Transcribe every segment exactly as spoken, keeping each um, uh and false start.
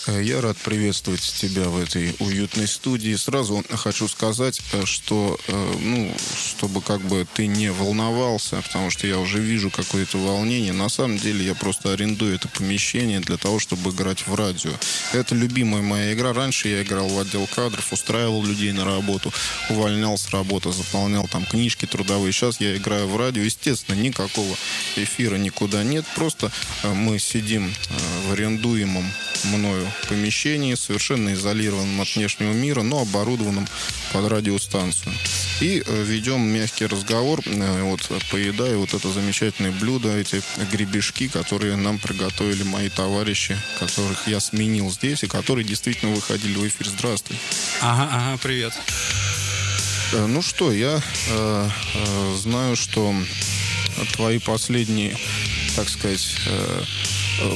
Я рад приветствовать тебя в этой уютной студии. Сразу хочу сказать, что, ну, чтобы как бы ты не волновался, потому что я уже вижу какое-то волнение. На самом деле я просто арендую это помещение для того, чтобы играть в радио. Это любимая моя игра. Раньше я играл в отдел кадров, устраивал людей на работу, увольнял с работы, заполнял там книжки трудовые. Сейчас я играю в радио. Естественно, никакого эфира никуда нет. Просто мы сидим в арендуемом мною помещении, совершенно изолированном от внешнего мира, но оборудованном под радиостанцию. И ведем мягкий разговор, вот, поедая вот это замечательное блюдо, эти гребешки, которые нам приготовили мои товарищи, которых я сменил здесь и которые действительно выходили в эфир. Здравствуй. Ага, ага, привет. Ну что, я э, э, знаю, что твои последние, так сказать, э, э,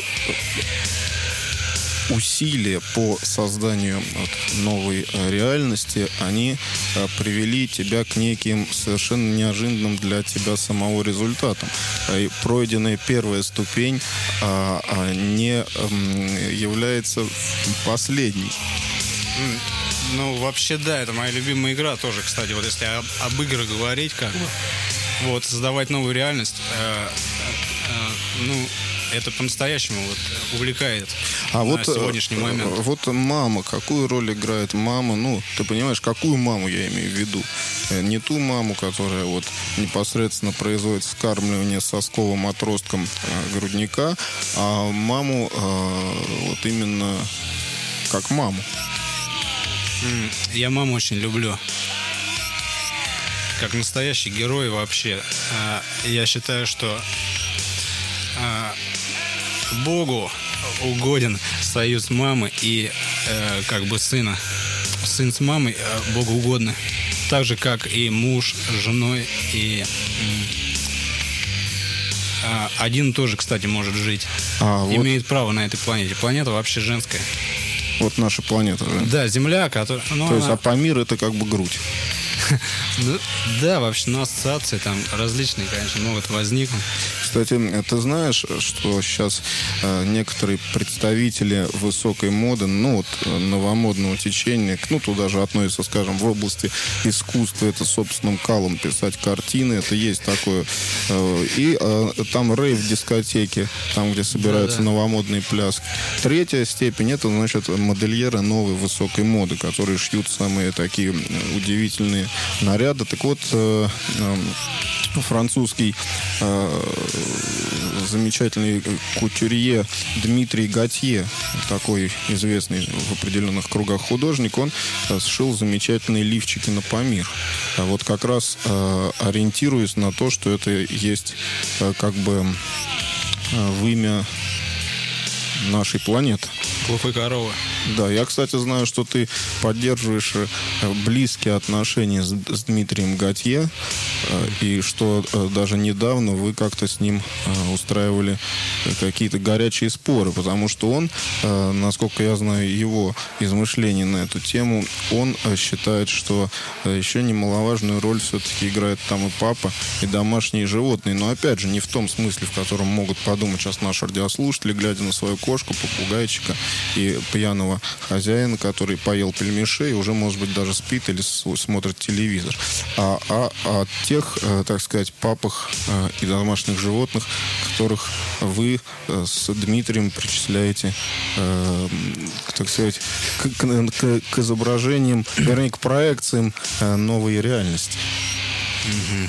усилия по созданию вот новой реальности, они а, привели тебя к неким совершенно неожиданным для тебя самого результатам. И пройденная первая ступень а, а, не а, является последней. Ну, вообще, да, это моя любимая игра тоже, кстати. Вот если об, об играх говорить, как бы, вот, создавать новую реальность, э, э, ну... это по-настоящему вот увлекает а на вот, сегодняшний момент. Вот мама, какую роль играет мама? Ну, ты понимаешь, какую маму я имею в виду? Не ту маму, которая вот непосредственно производит вскармливание сосковым отростком грудника, а маму вот именно как маму. Я маму очень люблю. Как настоящий герой вообще. Я считаю, что Богу угоден союз мамы и э, как бы сына. Сын с мамой э, Богу угодно. Так же, как и муж с женой. И э, один тоже, кстати, может жить. А, Имеет вот... право на этой планете. Планета вообще женская. Вот наша планета же. Да, Земля, которая... Ну, То она... есть, а Памир это как бы грудь. Ну, да, вообще, ну, ассоциации там различные, конечно, могут возникнуть. Кстати, ты знаешь, что сейчас э, некоторые представители высокой моды, ну, вот, новомодного течения, ну, туда же относятся, скажем, в области искусства, это собственным калом писать картины, это есть такое. Э, и э, там рейв-дискотеки, там, где собираются да, да. новомодные пляски. Третья степень, это, значит, модельеры новой высокой моды, которые шьют самые такие удивительные наряды. Так вот, э, э, французский э, замечательный кутюрье Дмитрий Готье, такой известный в определенных кругах художник, он э, сшил замечательные лифчики на Памир. А вот как раз э, ориентируясь на то, что это есть э, как бы э, в имя нашей планеты. Глупой коровы. Да, я, кстати, знаю, что ты поддерживаешь близкие отношения с, с Дмитрием Готье, и что даже недавно вы как-то с ним устраивали какие-то горячие споры, потому что он, насколько я знаю его измышления на эту тему, он считает, что еще немаловажную роль все-таки играет там и папа, и домашние животные. Но, опять же, не в том смысле, в котором могут подумать сейчас наши радиослушатели, глядя на свою кошку, попугайчика и пьяного хозяина, который поел пельмешей, уже, может быть, даже спит или смотрит телевизор. А, а, а о тех, так сказать, папах и домашних животных, которых вы с Дмитрием причисляете, так сказать, к, к, к изображениям, вернее, к проекциям новой реальности. Mm-hmm.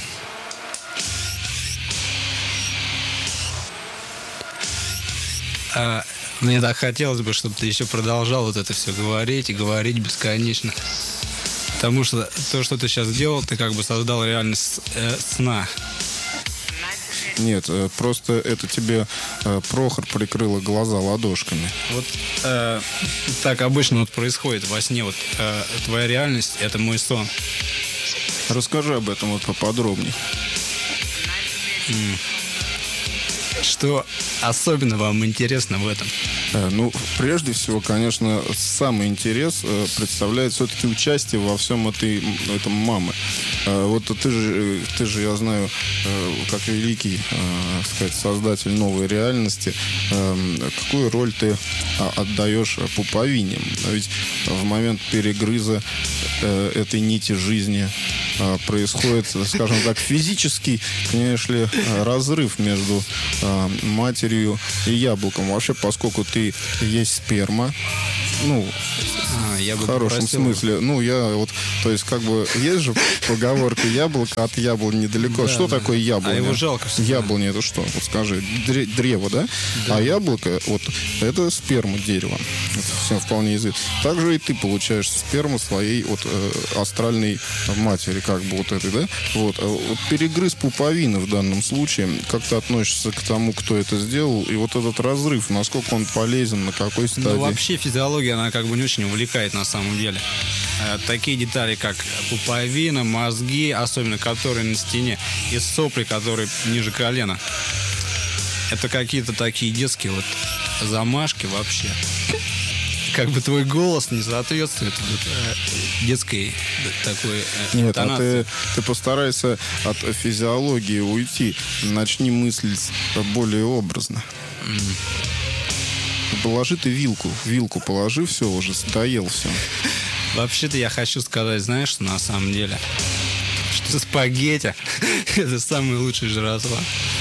А... Мне так хотелось бы, чтобы ты еще продолжал вот это все говорить и говорить бесконечно. Потому что то, что ты сейчас делал, ты как бы создал реальность э, сна. Нет, э, просто это тебе э, Прохор прикрыла глаза ладошками. Вот э, так обычно вот происходит во сне. Вот э, твоя реальность — это мой сон. Расскажи об этом вот поподробнее. Mm. Что особенно вам интересно в этом? Ну, прежде всего, конечно, самый интерес представляет все-таки участие во всем этой, этом мамы. Вот ты же, ты же, я знаю, как великий, так сказать, создатель новой реальности, какую роль ты отдаешь пуповине? Ведь в момент перегрыза этой нити жизни происходит, скажем так, физический, конечно ли, разрыв между матерью и яблоком. Вообще, поскольку ты есть сперма, ну, а, я в хорошем попросил. смысле. Ну, я вот, то есть, как бы, есть же поговорка яблоко от яблони недалеко. Да, что да. такое яблоня? А его жалко. Яблоня это что? Вот скажи, древо, да? да? А яблоко, вот, это сперма дерева. Это всем вполне известно. Также и ты получаешь сперму своей вот э, астральной матери, как бы вот этой, да? Вот. вот перегрыз пуповины в данном случае. Как ты относишься к тому, кто это сделал? И вот этот разрыв, насколько он полезен, на какой стадии? Ну, вообще физиология, она как бы не очень увлекает на самом деле. Такие детали, как пуповина, мозги, особенно которые на стене, и сопли, которые ниже колена. Это какие-то такие детские вот замашки вообще. Как бы твой голос не соответствует вот, детской такой Нет, интонации. а ты, ты постарайся от физиологии уйти. Начни мыслить более образно. Mm. Положи ты вилку. Вилку положи, все, уже доел все. Вообще-то я хочу сказать, знаешь, что на самом деле, что спагетти – это самый лучший жиросван.